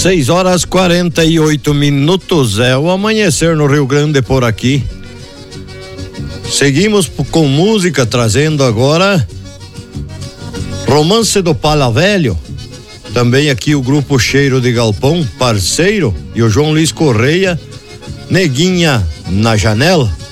6h48. É o amanhecer no Rio Grande por aqui. Seguimos com música, trazendo agora Romance do Pala Velho. Também aqui o grupo Cheiro de Galpão, Parceiro, e o João Luiz Correia, Neguinha na Janela.